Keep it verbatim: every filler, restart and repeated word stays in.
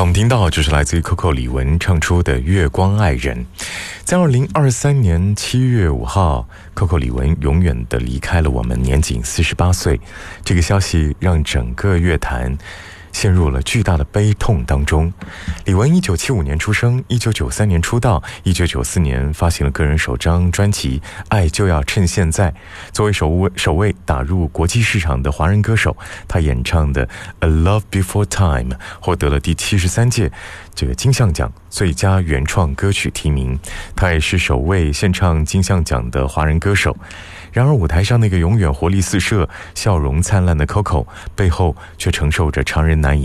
刚我们听到就是来自于 Coco 李玟唱出的《月光爱人》。在二零二三年七月五号 Coco 李玟永远的离开了我们，年仅四十八岁。这个消息让整个乐坛陷入了巨大的悲痛当中。李玟一九七五年出生，一九九三年出道，一九九四年发行了个人首张专辑《爱就要趁现在》。作为首位首位打入国际市场的华人歌手，他演唱的《A Love Before Time》获得了第七十三届这个金像奖最佳原创歌曲提名。他也是首位献唱金像奖的华人歌手。然而舞台上那个永远活力四射、笑容灿烂的 Coco 背后却承受着常人难以